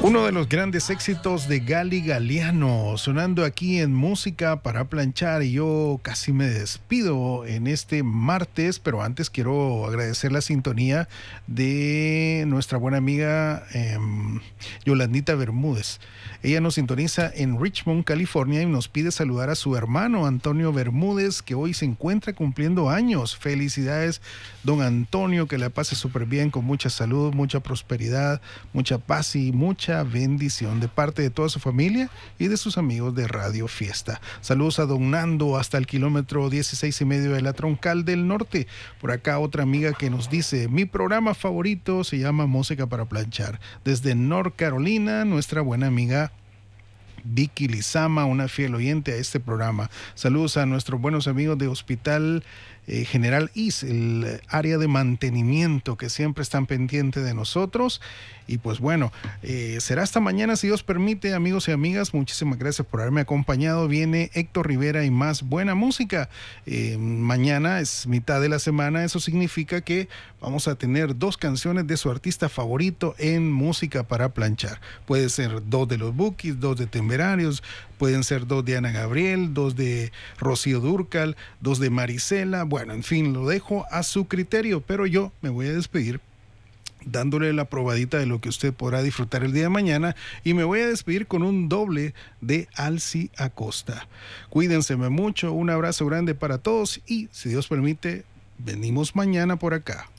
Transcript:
Uno de los grandes éxitos de Gali Galiano, sonando aquí en Música para Planchar, y yo casi me despido en este martes, pero antes quiero agradecer la sintonía de nuestra buena amiga Yolandita Bermúdez. Ella nos sintoniza en Richmond, California, y nos pide saludar a su hermano Antonio Bermúdez, que hoy se encuentra cumpliendo años. Felicidades, don Antonio, que la pase súper bien, con mucha salud, mucha prosperidad, mucha paz y mucha bendición de parte de toda su familia y de sus amigos de Radio Fiesta. Saludos a don Nando hasta el kilómetro 16.5 de la Troncal del Norte. Por acá otra amiga que nos dice: mi programa favorito se llama Música para Planchar. Desde North Carolina, nuestra buena amiga Vicky Lizama, una fiel oyente a este programa. Saludos a nuestros buenos amigos de Hospital General IS, el área de mantenimiento, que siempre están pendientes de nosotros. Y pues bueno, será hasta mañana si Dios permite, amigos y amigas. Muchísimas gracias por haberme acompañado. Viene Héctor Rivera y más buena música. Mañana es mitad de la semana, eso significa que vamos a tener 2 canciones de su artista favorito en Música para Planchar. Puede ser 2 de los Bukis, 2 de Temerarios, pueden ser 2 de Ana Gabriel, 2 de Rocío Dúrcal, 2 de Marisela. Bueno, en fin, lo dejo a su criterio, pero yo me voy a despedir dándole la probadita de lo que usted podrá disfrutar el día de mañana, y me voy a despedir con un doble de Alci Acosta. Cuídense mucho, un abrazo grande para todos, y si Dios permite, venimos mañana por acá.